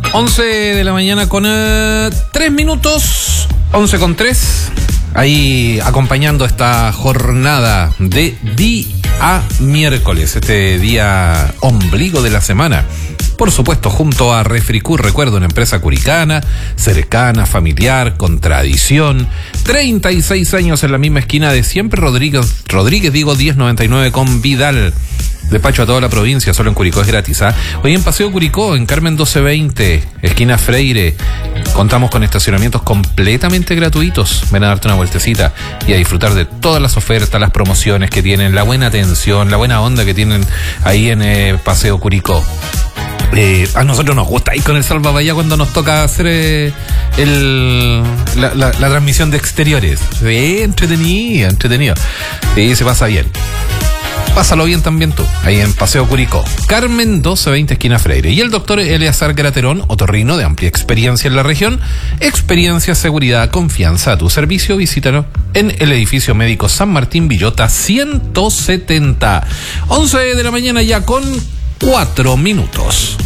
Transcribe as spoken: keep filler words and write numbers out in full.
once de la mañana con eh, tres minutos, once con tres, ahí acompañando esta jornada de día miércoles, este día ombligo de la semana. Por supuesto, junto a Refricur, recuerdo, una empresa curicana, cercana, familiar, con tradición. treinta y seis años en la misma esquina de siempre, Rodríguez, Rodríguez digo, diez noventa y nueve con Vidal. Despacho a toda la provincia, solo en Curicó es gratis, ¿ah? Hoy en Paseo Curicó, en Carmen doce veinte, esquina Freire, contamos con estacionamientos completamente gratuitos. Ven a darte una vueltecita y a disfrutar de todas las ofertas, las promociones que tienen, la buena atención, la buena onda que tienen ahí en eh, Paseo Curicó. Eh, a nosotros nos gusta ir con el Salvavalla cuando nos toca hacer eh, el, la, la, la transmisión de exteriores. Sí, entretenido, entretenido. Sí, se pasa bien. Pásalo bien también tú, ahí en Paseo Curicó, Carmen doce veinte, esquina Freire. Y el doctor Eleazar Graterón, otorrino de amplia experiencia en la región. Experiencia, seguridad, confianza a tu servicio. Visítalo en el edificio médico San Martín Villota ciento setenta. once de la mañana ya con cuatro minutos.